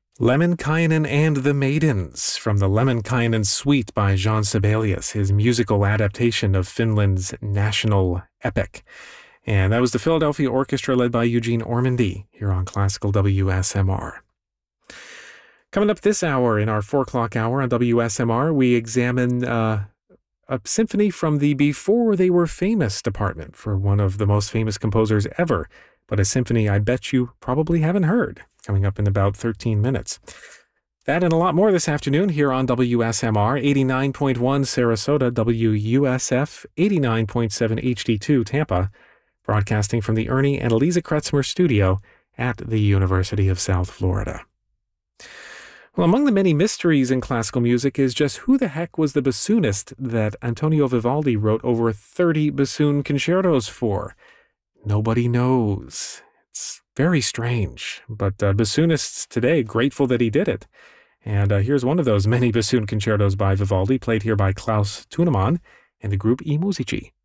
Lemminkainen and the Maidens from the Lemminkainen Suite by Jean Sibelius, his musical adaptation of Finland's national epic. And that was the Philadelphia Orchestra led by Eugene Ormandy here on Classical WSMR. Coming up this hour in our 4 o'clock hour on WSMR, we examine a symphony from the Before They Were Famous department for one of the most famous composers ever, but a symphony I bet you probably haven't heard, coming up in about 13 minutes. That and a lot more this afternoon here on WSMR, 89.1 Sarasota, WUSF, 89.7 HD2 Tampa, broadcasting from the Ernie and Eliza Kretzmer studio at the University of South Florida. Well, among the many mysteries in classical music is just who the heck was the bassoonist that Antonio Vivaldi wrote over 30 bassoon concertos for? Nobody knows. It's very strange, but bassoonists today grateful that he did it. And here's one of those many bassoon concertos by Vivaldi, played here by Klaus Thunemann and the group I Musici.